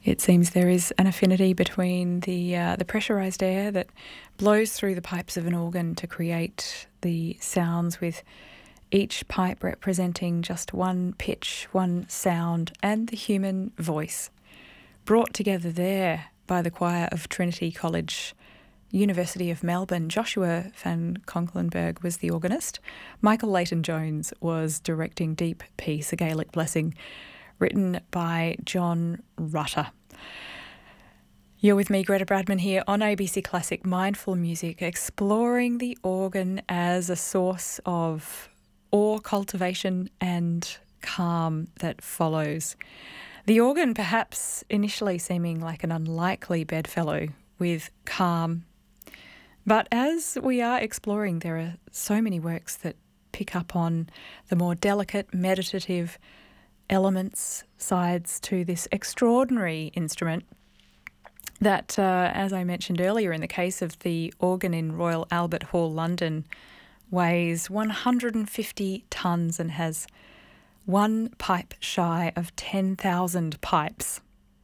It seems there is an affinity between the pressurised air that blows through the pipes of an organ to create the sounds, with each pipe representing just one pitch, one sound, and the human voice, brought together there by the choir of Trinity College, University of Melbourne. Joshua van Conklenberg was the organist. Michael Leighton-Jones was directing Deep Peace, a Gaelic blessing, written by John Rutter. You're with me, Greta Bradman, here on ABC Classic Mindful Music, exploring the organ as a source of awe, cultivation and calm that follows. The organ perhaps initially seeming like an unlikely bedfellow with calm. But as we are exploring, there are so many works that pick up on the more delicate, meditative elements, sides to this extraordinary instrument that, as I mentioned earlier, in the case of the organ in Royal Albert Hall, London, weighs 150 tonnes and has one pipe shy of 10,000 pipes.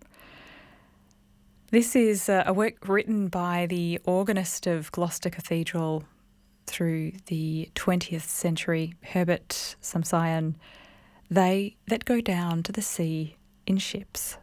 This is a work written by the organist of Gloucester Cathedral through the 20th century, Herbert Samsayan. They that go down to the sea in ships.